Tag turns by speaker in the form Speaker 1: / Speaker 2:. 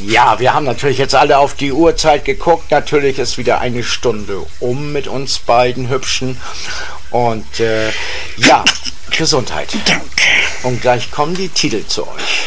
Speaker 1: Ja, wir haben natürlich jetzt alle auf die Uhrzeit geguckt. Natürlich ist wieder eine Stunde mit uns beiden Hübschen. Und ja, Gesundheit.
Speaker 2: Danke.
Speaker 1: Und gleich kommen die Titel zu euch.